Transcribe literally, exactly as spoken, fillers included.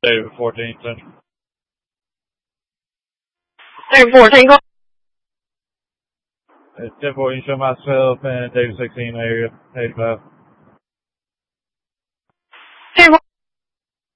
David fourteen Central. David fourteen, go. It's ten fourteen, show myself in David sixteen area, eighty-five. ten